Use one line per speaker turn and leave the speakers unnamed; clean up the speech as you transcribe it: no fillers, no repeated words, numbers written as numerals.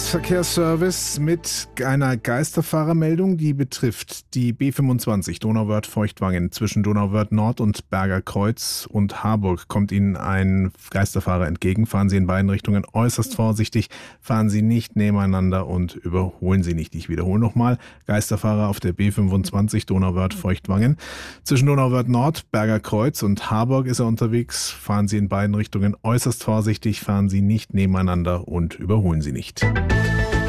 Verkehrsservice mit einer Geisterfahrermeldung, die betrifft die B25 Donauwörth-Feuchtwangen zwischen Donauwörth Nord und Berger Kreuz und Harburg. Kommt Ihnen ein Geisterfahrer entgegen, fahren Sie in beiden Richtungen äußerst vorsichtig, fahren Sie nicht nebeneinander und überholen Sie nicht. Ich wiederhole nochmal, Geisterfahrer auf der B25 Donauwörth-Feuchtwangen. Zwischen Donauwörth Nord, Berger Kreuz und Harburg ist er unterwegs, fahren Sie in beiden Richtungen äußerst vorsichtig, fahren Sie nicht nebeneinander und überholen Sie nicht.